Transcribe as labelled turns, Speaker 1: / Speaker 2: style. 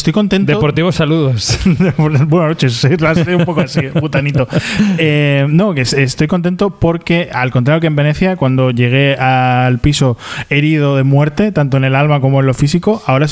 Speaker 1: estoy contento.
Speaker 2: Deportivos saludos.
Speaker 1: Buenas noches, va a ser un poco así, putanito. No, que estoy contento porque, al contrario que en Venecia, cuando llegué al piso herido de muerte, tanto en el alma como en lo físico, ahora